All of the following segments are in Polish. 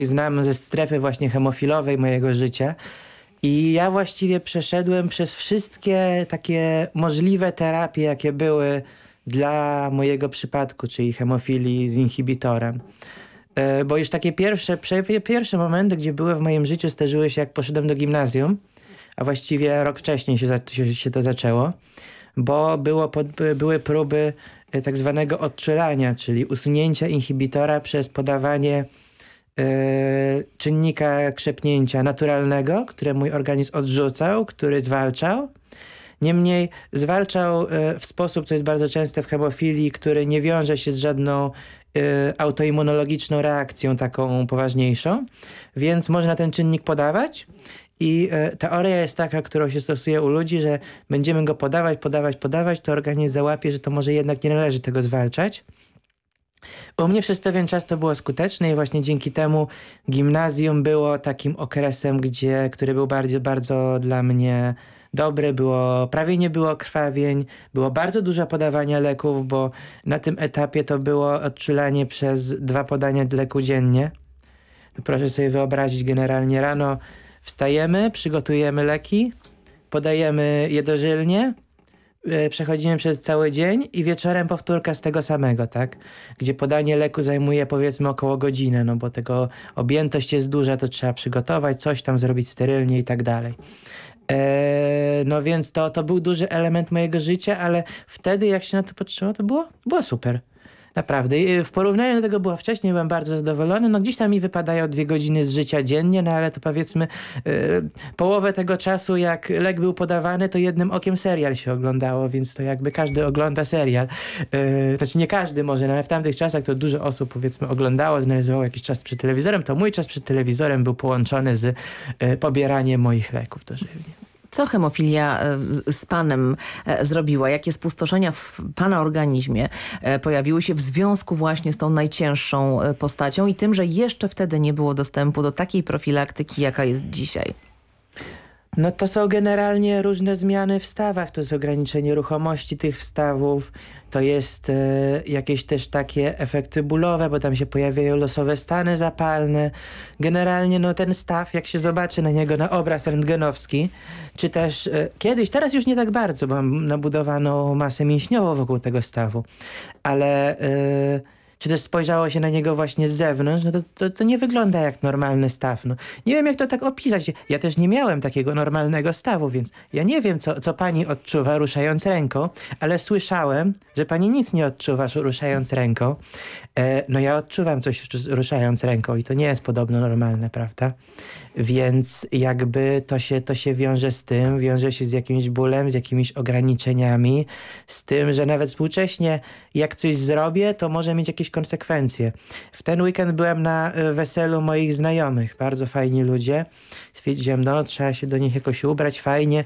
znam ze strefy właśnie hemofilowej mojego życia. I ja właściwie przeszedłem przez wszystkie takie możliwe terapie, jakie były dla mojego przypadku, czyli hemofilii z inhibitorem. Bo już takie pierwsze momenty, gdzie były w moim życiu, zdarzyły się, jak poszedłem do gimnazjum, a właściwie rok wcześniej się to zaczęło, bo były próby tak zwanego odczulania, czyli usunięcia inhibitora przez podawanie czynnika krzepnięcia naturalnego, które mój organizm odrzucał, który zwalczał. Niemniej zwalczał w sposób, co jest bardzo częste w hemofilii, który nie wiąże się z żadną autoimmunologiczną reakcją taką poważniejszą, więc można ten czynnik podawać i teoria jest taka, którą się stosuje u ludzi, że będziemy go podawać, to organizm załapie, że to może jednak nie należy tego zwalczać. U mnie przez pewien czas to było skuteczne i właśnie dzięki temu gimnazjum było takim okresem, który był bardzo, bardzo dla mnie dobry, prawie nie było krwawień, było bardzo dużo podawania leków, bo na tym etapie to było odczulanie przez 2 podania leku dziennie. Proszę sobie wyobrazić, generalnie rano wstajemy, przygotujemy leki, podajemy je dożylnie, przechodzimy przez cały dzień i wieczorem powtórka z tego samego, tak? Gdzie podanie leku zajmuje powiedzmy około godziny, no bo tego objętość jest duża, to trzeba przygotować, coś tam zrobić sterylnie i tak dalej. No więc to był duży element mojego życia, ale wtedy jak się na to patrzyło, to było super. Naprawdę. I w porównaniu do tego było wcześniej, byłem bardzo zadowolony. No gdzieś tam mi wypadają 2 godziny z życia dziennie, no ale to powiedzmy połowę tego czasu, jak lek był podawany, to jednym okiem serial się oglądało, więc to jakby każdy ogląda serial. Znaczy nie każdy może, no ale w tamtych czasach to dużo osób powiedzmy oglądało, znajdowało jakiś czas przed telewizorem, to mój czas przed telewizorem był połączony z pobieraniem moich leków dożylnie. Co hemofilia z panem zrobiła? Jakie spustoszenia w pana organizmie pojawiły się w związku właśnie z tą najcięższą postacią i tym, że jeszcze wtedy nie było dostępu do takiej profilaktyki, jaka jest dzisiaj? No to są generalnie różne zmiany w stawach, to jest ograniczenie ruchomości tych wstawów, to jest jakieś też takie efekty bólowe, bo tam się pojawiają losowe stany zapalne. Generalnie no ten staw, jak się zobaczy na niego na obraz rentgenowski, czy też kiedyś, teraz już nie tak bardzo, bo mam nabudowaną masę mięśniową wokół tego stawu, ale czy też spojrzało się na niego właśnie z zewnątrz, no to nie wygląda jak normalny staw. No. Nie wiem, jak to tak opisać. Ja też nie miałem takiego normalnego stawu, więc ja nie wiem, co pani odczuwa ruszając ręką, ale słyszałem, że pani nic nie odczuwa ruszając ręką. No ja odczuwam coś ruszając ręką i to nie jest podobno normalne, prawda? Więc jakby to się wiąże się z jakimś bólem, z jakimiś ograniczeniami, z tym, że nawet współcześnie jak coś zrobię, to może mieć jakieś konsekwencje. W ten weekend byłem na weselu moich znajomych, bardzo fajni ludzie. Stwierdziłem, no trzeba się do nich jakoś ubrać fajnie,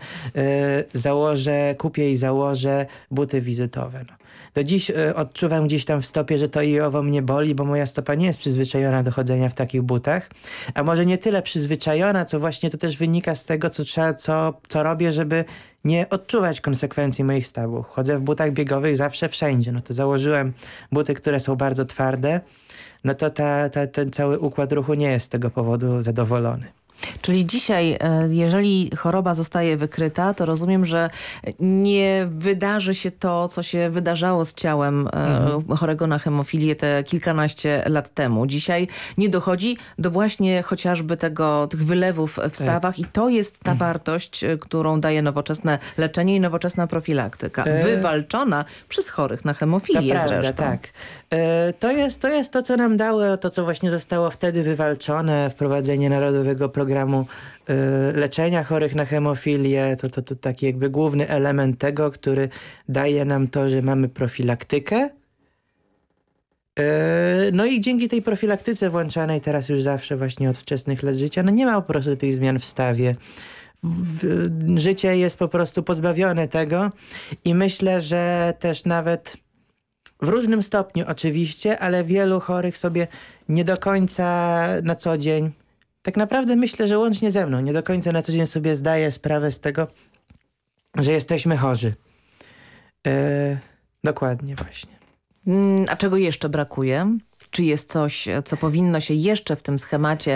kupię i założę buty wizytowe. No. Do dziś odczuwam gdzieś tam w stopie, że to i owo mnie boli, bo moja stopa nie jest przyzwyczajona do chodzenia w takich butach. A może nie tyle przyzwyczajona, co właśnie to też wynika z tego, co robię, żeby nie odczuwać konsekwencji moich stawów. Chodzę w butach biegowych zawsze, wszędzie. No to założyłem buty, które są bardzo twarde. No to ten cały układ ruchu nie jest z tego powodu zadowolony. Czyli dzisiaj, jeżeli choroba zostaje wykryta, to rozumiem, że nie wydarzy się to, co się wydarzało z ciałem chorego na hemofilię te kilkanaście lat temu. Dzisiaj nie dochodzi do właśnie chociażby tych wylewów w stawach i to jest ta wartość, którą daje nowoczesne leczenie i nowoczesna profilaktyka. Wywalczona przez chorych na hemofilię to prawda, zresztą. Tak. To jest to, co nam dało, to co właśnie zostało wtedy wywalczone, wprowadzenie Narodowego Programu Leczenia Chorych na Hemofilię. To taki jakby główny element tego, który daje nam to, że mamy profilaktykę. No i dzięki tej profilaktyce włączanej teraz już zawsze właśnie od wczesnych lat życia, no nie ma po prostu tych zmian w stawie. Życie jest po prostu pozbawione tego i myślę, że też nawet w różnym stopniu oczywiście, ale wielu chorych sobie nie do końca na co dzień, tak naprawdę myślę, że łącznie ze mną, nie do końca na co dzień sobie zdaje sprawę z tego, że jesteśmy chorzy. Dokładnie właśnie. A czego jeszcze brakuje? czy jest coś, co powinno się jeszcze w tym schemacie